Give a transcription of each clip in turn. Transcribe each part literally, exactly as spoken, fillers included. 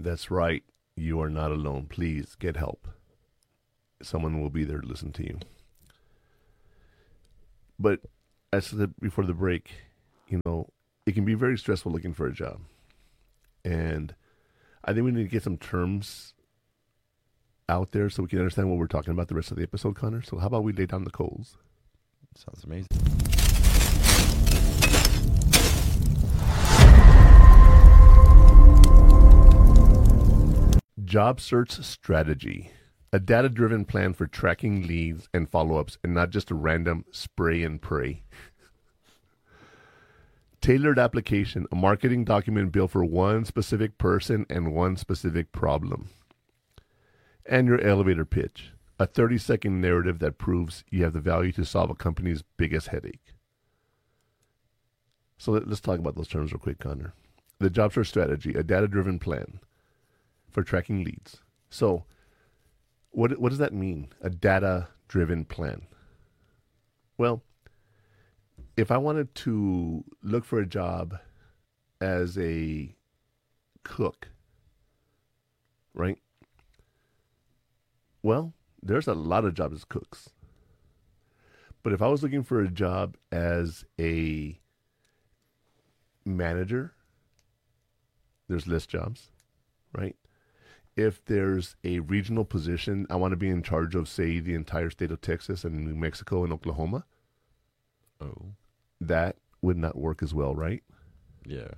That's right. You are not alone. Please get help. Someone will be there to listen to you. But as I said before the break, you know, it can be very stressful looking for a job. And I think we need to get some terms out there so we can understand what we're talking about the rest of the episode, Connor. So how about we lay down the coals? Sounds amazing. Job search strategy. A data-driven plan for tracking leads and follow-ups, and not just a random spray and pray. Tailored application, a marketing document built for one specific person and one specific problem. And your elevator pitch, a thirty-second narrative that proves you have the value to solve a company's biggest headache. So let, let's talk about those terms real quick, Connor. The job search strategy, a data-driven plan for tracking leads. So what what does that mean, a data-driven plan? Well, if I wanted to look for a job as a cook, right? Well, there's a lot of jobs as cooks. But if I was looking for a job as a manager, there's less jobs, right? If there's a regional position, I want to be in charge of, say, the entire state of Texas and New Mexico and Oklahoma. Oh. That would not work as well, right? Yeah.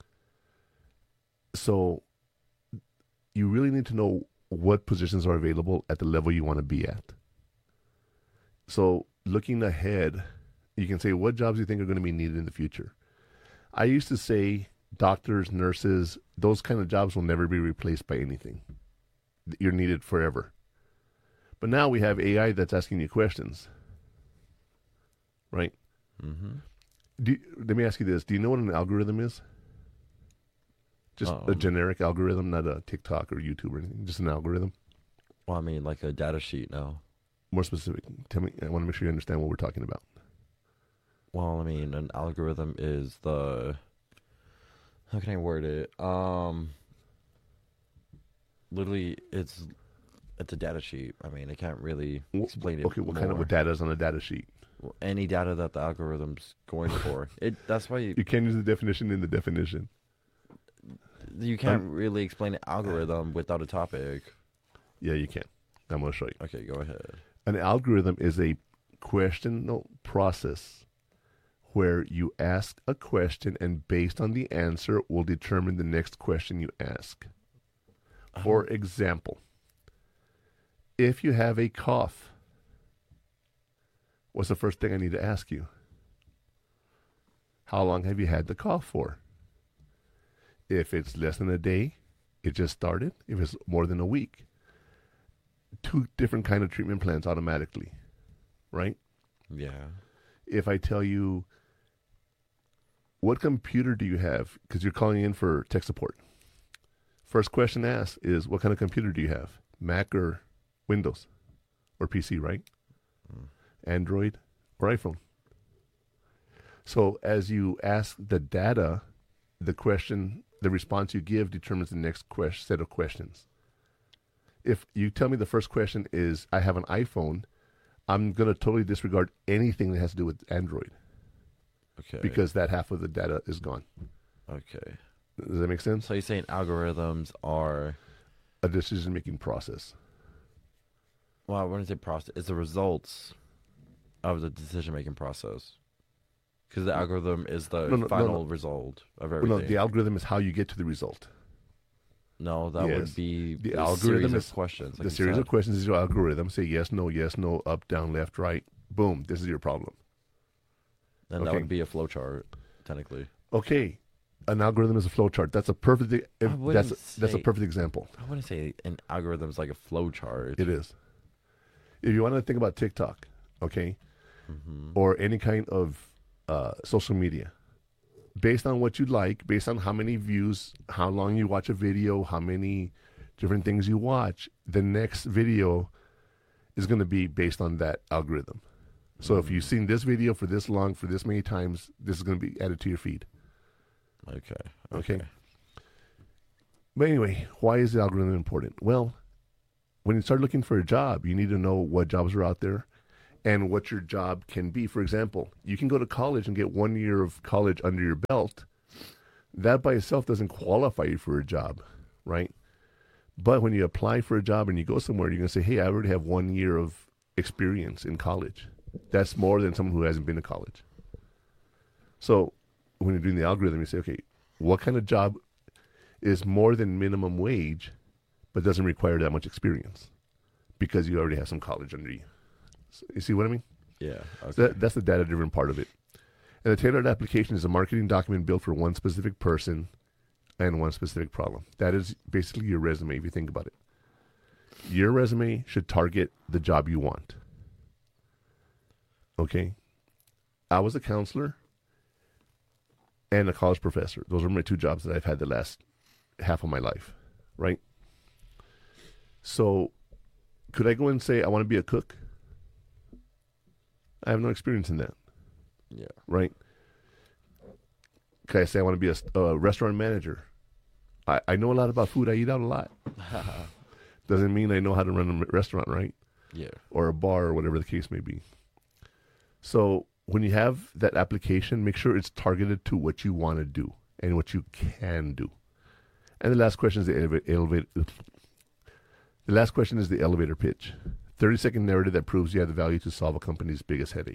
So you really need to know what positions are available at the level you want to be at. So looking ahead, you can say, what jobs do you think are going to be needed in the future? I used to say doctors, nurses, those kind of jobs will never be replaced by anything. You're needed forever. But now we have A I that's asking you questions, right? Mm-hmm. Do you, let me ask you this. Do you know what an algorithm is? Just um, a generic algorithm, not a TikTok or YouTube or anything. Just an algorithm. Well, I mean, like a data sheet now. More specific. Tell me. I want to make sure you understand what we're talking about. Well, I mean, an algorithm is the... How can I word it? Um, literally, it's it's a data sheet. I mean, I can't really explain it. Okay, what more. kind of a data is on a data sheet? Any data that the algorithm's going for. It. That's why you, You can't use the definition in the definition. you can't Um, really explain an algorithm without a topic. Yeah, you can. I'm going to show you. Okay, go ahead. An algorithm is a questionable process where you ask a question and based on the answer will determine the next question you ask. For example, if you have a cough, what's the first thing I need to ask you? How long have you had the cough for? If it's less than a day, it just started. If it's more than a week, two different kind of treatment plans automatically, right? Yeah. If I tell you, what computer do you have? Because you're calling in for tech support. First question asked is, what kind of computer do you have? Mac or Windows or P C, right? Mm. Android or iPhone. So as you ask the data, the question, the response you give determines the next quest- set of questions. If you tell me the first question is, I have an iPhone, I'm going to totally disregard anything that has to do with Android. Okay. Because that half of the data is gone. Okay. Does that make sense? So you're saying algorithms are... A decision-making process. Well, I wouldn't say process. It's the results of the decision-making process. Because the algorithm is the No, no, final no, no. result of Well, everything. no, the algorithm is how you get to the result. No, that Yes. would be The a algorithm series is of questions. Like the you series said. of questions is your algorithm. Say yes, no, yes, no, up, down, left, right. Boom. This is your problem. And that Okay. would be a flowchart, technically. Okay. An algorithm is a flowchart. That's a perfect. If, I that's wouldn't a, that's a say- perfect example. I wouldn't say an algorithm is like a flowchart. It is. If you want to think about TikTok, okay, Mm-hmm. or any kind of uh, social media, based on what you like, based on how many views, how long you watch a video, how many different things you watch, the next video is going to be based on that algorithm. So if you've seen this video for this long, for this many times, this is going to be added to your feed. Okay. Okay. Okay. But anyway, why is the algorithm important? Well, when you start looking for a job, you need to know what jobs are out there and what your job can be. For example, you can go to college and get one year of college under your belt. That by itself doesn't qualify you for a job, right? But when you apply for a job and you go somewhere, you're going to say, hey, I already have one year of experience in college. That's more than someone who hasn't been to college. So when you're doing the algorithm, you say, okay, what kind of job is more than minimum wage, but doesn't require that much experience because you already have some college under you. So, you see what I mean? Yeah. Okay. So that, that's the data-driven part of it. And the tailored application is a marketing document built for one specific person and one specific problem. That is basically your resume, if you think about it. Your resume should target the job you want. Okay? I was a counselor and a college professor. Those are my two jobs that I've had the last half of my life, right? So could I go and say I want to be a cook? I have no experience in that. Yeah. Right? Can I say I want to be a, a restaurant manager? I, I know a lot about food. I eat out a lot. Doesn't mean I know how to run a restaurant, right? Yeah. Or a bar or whatever the case may be. So when you have that application, make sure it's targeted to what you want to do and what you can do. And the last question is the elevator. Eleva- the last question is the elevator pitch. thirty second narrative that proves you have the value to solve a company's biggest headache.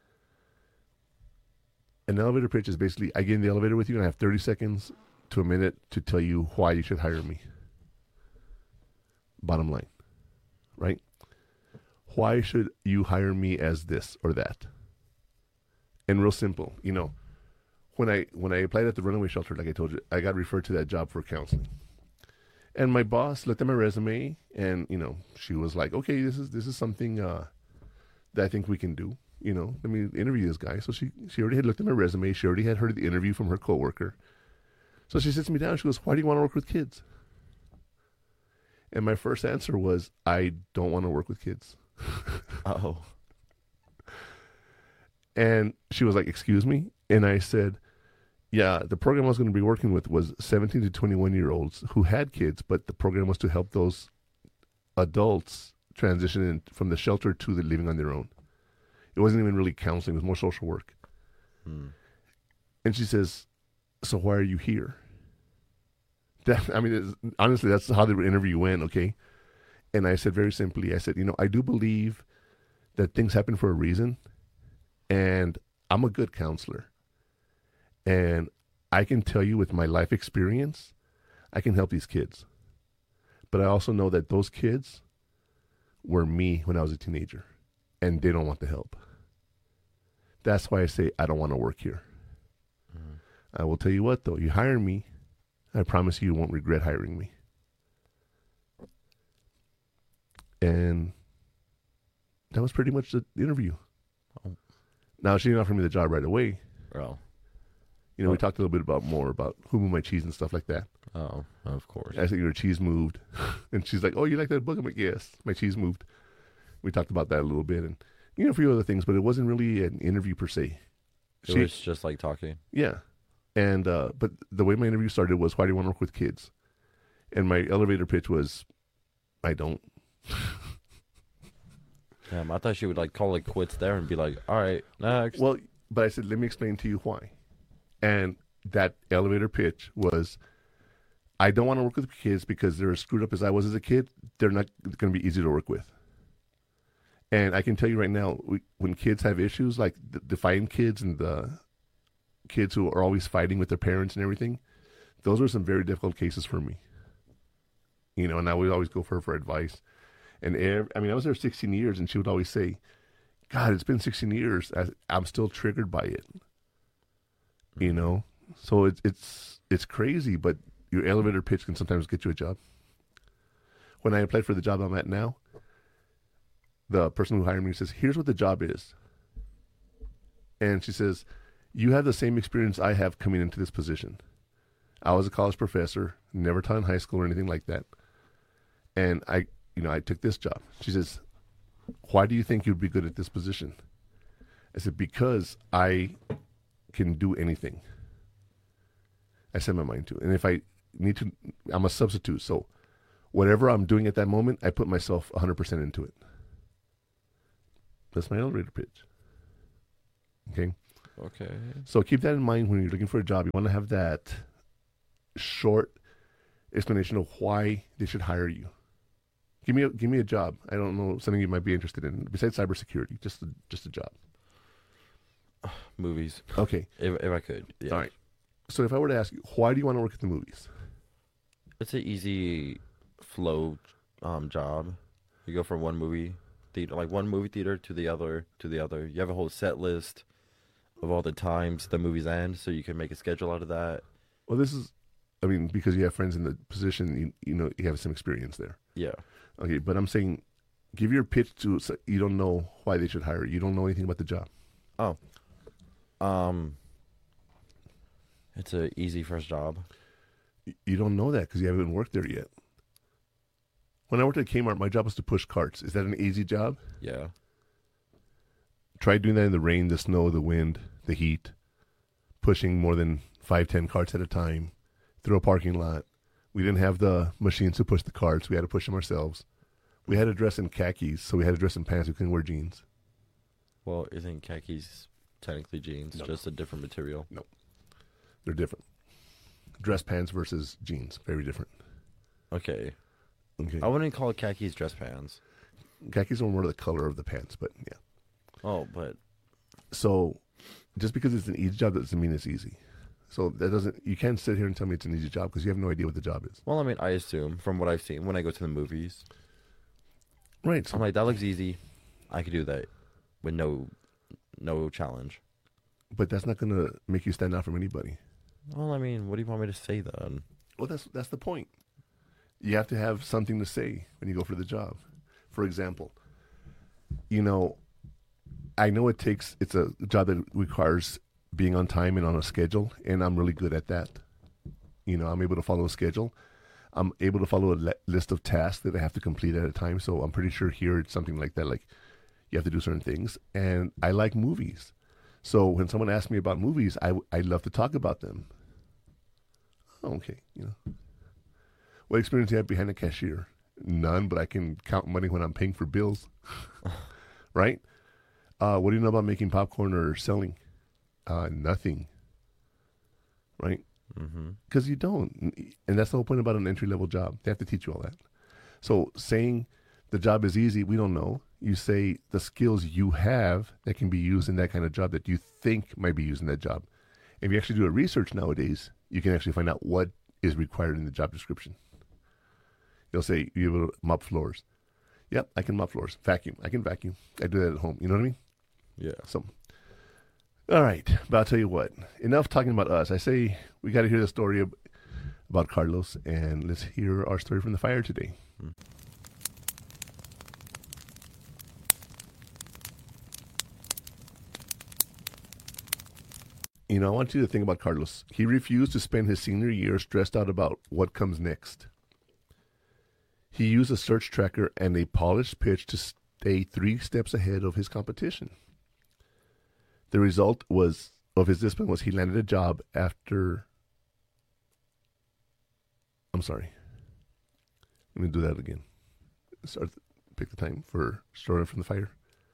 An elevator pitch is basically, I get in the elevator with you and I have thirty seconds to a minute to tell you why you should hire me. Bottom line, right? Why should you hire me as this or that? And real simple, you know, when I when I applied at the runaway shelter, like I told you, I got referred to that job for counseling. And my boss looked at my resume and, you know, she was like, okay, this is this is something uh, that I think we can do. You know, let me interview this guy. So she, she already had looked at my resume. She already had heard the interview from her coworker. So she sits me down. She goes, why do you want to work with kids? And my first answer was, I don't want to work with kids. Oh. And she was like, excuse me? And I said, yeah, the program I was going to be working with was seventeen to twenty-one year olds who had kids, but the program was to help those adults transition in from the shelter to the living on their own. It wasn't even really counseling. It was more social work. Hmm. And she says, so why are you here? That, I mean, it's, honestly, that's how the interview went, okay? And I said very simply, I said, you know, I do believe that things happen for a reason, and I'm a good counselor. And I can tell you with my life experience, I can help these kids. But I also know that those kids were me when I was a teenager, and they don't want the help. That's why I say I don't want to work here. Mm-hmm. I will tell you what, though. You hire me, I promise you you won't regret hiring me. And that was pretty much the interview. Oh. Now, she didn't offer me the job right away. Oh. You know, oh. we talked a little bit about more about who moved my cheese and stuff like that. Oh, of course. I said, your cheese moved. And she's like, oh, you like that book? I'm like, yes, my cheese moved. We talked about that a little bit. And, you know, a few other things, but it wasn't really an interview per se. It she, was just like talking? Yeah. And, uh, but the way my interview started was, why do you want to work with kids? And my elevator pitch was, I don't. Damn, I thought she would like call it quits there and be like, all right, next. Well, but I said, let me explain to you why. And that elevator pitch was, I don't want to work with kids because they're as screwed up as I was as a kid. They're not going to be easy to work with. And I can tell you right now, we, when kids have issues, like the defiant kids and the kids who are always fighting with their parents and everything, those are some very difficult cases for me. You know, and I would always go for her for advice. And every, I mean, I was there sixteen years, and she would always say, God, it's been sixteen years. I, I'm still triggered by it. You know? So it's, it's, it's crazy, but your elevator pitch can sometimes get you a job. When I applied for the job I'm at now, the person who hired me says, here's what the job is. And she says, you have the same experience I have coming into this position. I was a college professor, never taught in high school or anything like that. And I, you know, I took this job. She says, why do you think you'd be good at this position? I said, because I can do anything. I set my mind to it. And if I need to. I'm a substitute, so whatever I'm doing at that moment, I put myself one hundred percent into it. That's my elevator pitch. Okay. Okay. So keep that in mind when you're looking for a job. You want to have that short explanation of why they should hire you. Give me a, give me a job. I don't know, something you might be interested in besides cybersecurity. Just a, just a job. Movies. Okay. If if I could. Yeah. All right. So if I were to ask you, why do you want to work at the movies? It's an easy flow um, job. You go from one movie theater, like one movie theater to the other, to the other. You have a whole set list of all the times the movies end, so you can make a schedule out of that. Well, this is, I mean, because you have friends in the position, you, you know, you have some experience there. Yeah. Okay, but I'm saying, give your pitch to, so you don't know why they should hire you. You don't know anything about the job. Oh. Um. It's an easy first job. You don't know that because you haven't worked there yet. When I worked at Kmart, my job was to push carts. Is that an easy job? Yeah. Try doing that in the rain, the snow, the wind, the heat, pushing more than five, ten carts at a time through a parking lot. We didn't have the machines to push the carts. We had to push them ourselves. We had to dress in khakis, so we had to dress in pants. We couldn't wear jeans. Well, isn't khakis technically jeans, No. just a different material? No. They're different. Dress pants versus jeans, very different. Okay. Okay. I wouldn't call khakis dress pants. Khakis are more the color of the pants, but yeah. Oh, but So just because it's an easy job doesn't mean it's easy. So that doesn't, you can't sit here and tell me it's an easy job because you have no idea what the job is. well, I mean, I assume from what I've seen when I go to the movies, Right. So, I'm like, that looks easy. I could do that with no, no challenge. but that's not going to make you stand out from anybody. Well, I mean, what do you want me to say then? Well, that's that's the point. You have to have something to say when you go for the job. For example, you know, I know it takes, it's a job that requires being on time and on a schedule, and I'm really good at that. You know, I'm able to follow a schedule. I'm able to follow a le- list of tasks that I have to complete at a time. So I'm pretty sure here it's something like that, like you have to do certain things. And I like movies. So when someone asks me about movies, I, I love to talk about them. Oh, okay, you know. What experience do you have behind a cashier? None, but I can count money when I'm paying for bills. Right? Uh, what do you know about making popcorn or selling? Uh, nothing. Right? Mm-hmm. Because you don't. And that's the whole point about an entry-level job. They have to teach you all that. So saying the job is easy, we don't know. You say the skills you have that can be used in that kind of job that you think might be used in that job. If you actually do a research nowadays, you can actually find out what is required in the job description. They'll say, you're able to mop floors. Yep, I can mop floors. Vacuum. I can vacuum. I do that at home. You know what I mean? Yeah. So, all right. But I'll tell you what. Enough talking about us. I say we got to hear the story ab- about Carlos, and let's hear our story from the fire today. Hmm. You know, I want you to think about Carlos. He refused to spend his senior year stressed out about what comes next. He used a search tracker and a polished pitch to stay three steps ahead of his competition. The result was of his discipline was he landed a job after. I'm sorry. Let me do that again. Start. Pick the time for story from the fire.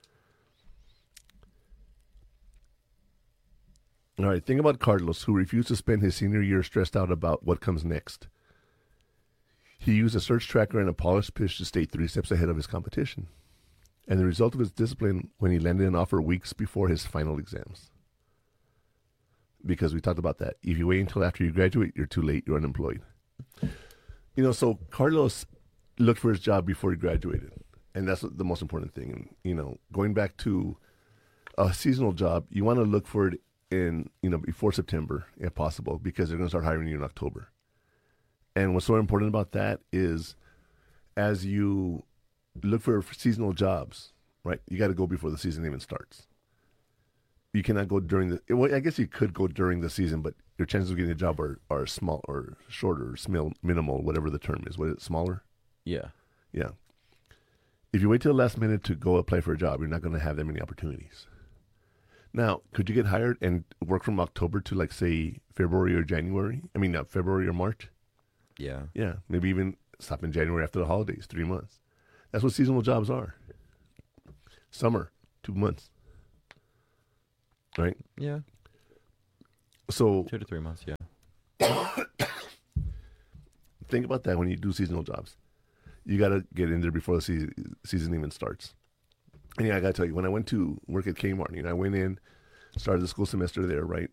All right. Think about Carlos, who refused to spend his senior year stressed out about what comes next. He used a search tracker and a polished pitch to stay three steps ahead of his competition. And the result of his discipline when he landed an offer weeks before his final exams. Because we talked about that. If you wait until after you graduate, you're too late, you're unemployed. You know, so Carlos looked for his job before he graduated. And that's the most important thing. And, you know, going back to a seasonal job, you want to look for it in, you know, before September, if possible, because they're going to start hiring you in October. And what's so important about that is as you look for seasonal jobs, right, you got to go before the season even starts. You cannot go during the, well, I guess you could go during the season, but your chances of getting a job are, are small or shorter, or small, minimal, whatever the term is. What is it, smaller? Yeah. Yeah. If you wait till the last minute to go apply for a job, you're not going to have that many opportunities. Now, could you get hired and work from October to, like, say, February or January? I mean, not February or March? Yeah. Yeah, maybe even stop in January after the holidays, three months. That's what seasonal jobs are. Summer, two months. Right? Yeah. So Two to three months. Yeah. think about that when you do seasonal jobs. You got to get in there before the se- season even starts. And yeah, I got to tell you, when I went to work at Kmart, you know, I went in, started the school semester there, right?